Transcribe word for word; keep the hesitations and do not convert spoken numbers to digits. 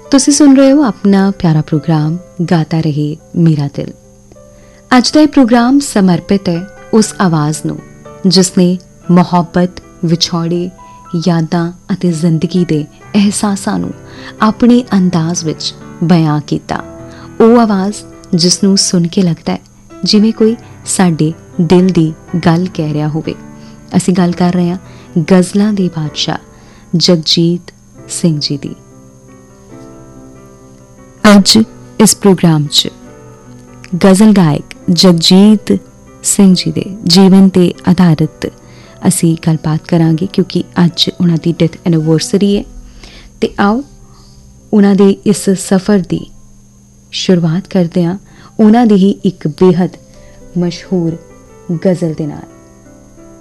ਤੁਸੀਂ ਸੁਣ ਰਹੇ ਹੋ ਆਪਣਾ ਪਿਆਰਾ ਪ੍ਰੋਗਰਾਮ ਗਾਤਾ ਰਹੇ ਮੇਰਾ ਦਿਲ। ਅੱਜ ਦਾ ਇਹ ਪ੍ਰੋਗਰਾਮ ਸਮਰਪਿਤ ਹੈ ਉਸ ਆਵਾਜ਼ ਨੂੰ ਜਿਸ ਨੇ ਮੁਹੱਬਤ, ਵਿਛੋੜੇ, ਯਾਦਾਂ ਅਤੇ ਜ਼ਿੰਦਗੀ ਦੇ ਅਹਿਸਾਸਾਂ ਨੂੰ ਆਪਣੇ ਅੰਦਾਜ਼ ਵਿੱਚ ਬਿਆਨ ਕੀਤਾ। ਉਹ ਆਵਾਜ਼ ਜਿਸ ਨੂੰ ਸੁਣ ਕੇ ਲੱਗਦਾ ਹੈ ਜਿਵੇਂ ਕੋਈ ਸਾਡੇ ਦਿਲ ਦੀ ਗੱਲ ਕਹਿ ਰਿਹਾ ਹੋਵੇ। ਅਸੀਂ ਗੱਲ ਕਰ ਰਹੇ ਹਾਂ ਗਜ਼ਲਾਂ ਦੇ ਬਾਦਸ਼ਾਹ ਜਗਜੀਤ ਸਿੰਘ ਜੀ ਦੀ। ਅੱਜ ਇਸ ਪ੍ਰੋਗਰਾਮ 'ਚ ਗਜ਼ਲ ਗਾਇਕ ਜਗਜੀਤ ਸਿੰਘ ਜੀ ਦੇ ਜੀਵਨ 'ਤੇ ਆਧਾਰਿਤ ਅਸੀਂ ਗੱਲਬਾਤ ਕਰਾਂਗੇ, ਕਿਉਂਕਿ ਅੱਜ ਉਹਨਾਂ ਦੀ ਡੈਥ ਐਨੀਵਰਸਰੀ ਹੈ। ਅਤੇ ਆਓ ਉਹਨਾਂ ਦੇ ਇਸ ਸਫ਼ਰ ਦੀ ਸ਼ੁਰੂਆਤ ਕਰਦੇ ਹਾਂ ਉਹਨਾਂ ਦੀ ਹੀ ਇੱਕ ਬੇਹੱਦ ਮਸ਼ਹੂਰ ਗਜ਼ਲ ਦੇ ਨਾਲ।